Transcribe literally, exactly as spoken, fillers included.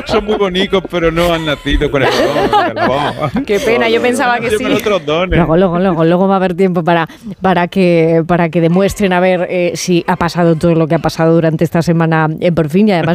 son muy bonitos, pero no han nacido con el don. El don. Qué pena, yo pensaba que sí. Otros dones. Luego, luego, luego, luego va a haber tiempo para, para, que, para que demuestren a ver eh, si ha pasado todo lo que ha pasado durante esta semana en Por Fin, y además